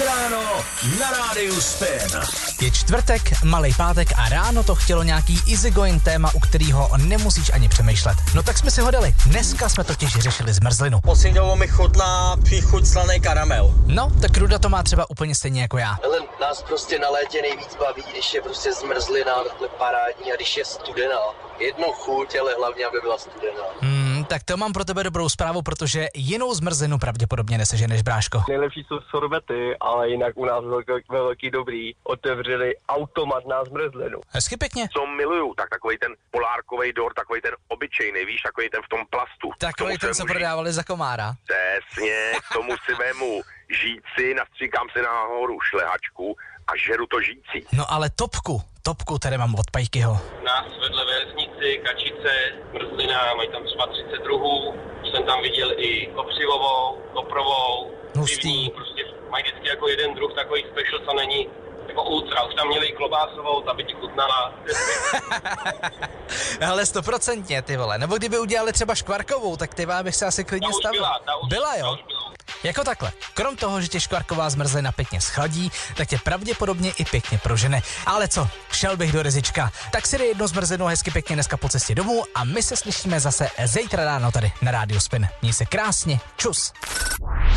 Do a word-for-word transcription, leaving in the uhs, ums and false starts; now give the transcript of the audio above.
ráno na rádiu Spin. Je čtvrtek, malej pátek a ráno to chtělo nějaký easygoing téma, u kterého nemusíš ani přemýšlet. No tak jsme si ho dali. Dneska jsme totiž řešili zmrzlinu. Poslední dobou mi chutná příchuť slaný karamel. No, tak Ruda to má třeba úplně stejně jako já. Ale nás prostě na létě nejvíc baví, když je prostě zmrzlina, takhle parádní a když je studená. Jednou chuť, ale hlavně, aby byla studená. Hmm, tak to mám pro tebe dobrou zprávu, protože jinou zmrzlinu pravděpodobně neseženeš, bráško. Nejlepší jsou sorbety, ale jinak u nás velký, velký dobrý otevřeli automat na zmrzlinu. Hezky pěkně. Co miluju, tak takový ten polárkový dort, takový ten obyčejný, víš, takový ten v tom plastu. Takový ten, co prodávali za komára. Přesně, k tomu si vemu žíci, nastříkám si nahoru šlehačku a žeru to žící. No ale topku, topku tady mám od Pajkyho. Nás vedle ve vesnici, kačice, mrzlina, mají tam třeba třicet druhů. Jsem tam viděl i kopřivovou, koprovou, pivní, prostě mají vždycky jako jeden druh takový special, co není jako ultra. Už tam měli i klobásovou, ta by ti chutnala. Ale stoprocentně, ty vole. Nebo kdyby udělali třeba škvarkovou, tak ty bych se asi klidně stavil. Byla, ta už, byla, jo? ta už byla. Jako takhle. Krom toho, že tě škvarková zmrzlina pěkně schladí, tak tě pravděpodobně i pěkně prožene. Ale co, šel bych do rizička. Tak si dej jednu zmrzlinu hezky pěkně dneska po cestě domů a my se slyšíme zase zítra ráno tady na Rádiu Spin. Měj se krásně, čus.